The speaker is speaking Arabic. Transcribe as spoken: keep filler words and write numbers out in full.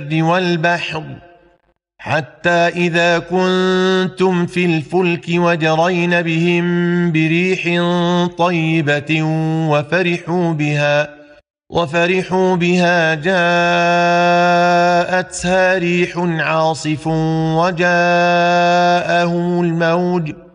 والبحر حتى إذا كنتم في الفلك وجرين بهم بريح طيبة وفرحوا بها وفرحوا بها جاءتها ريح عاصف وجاءهم الموج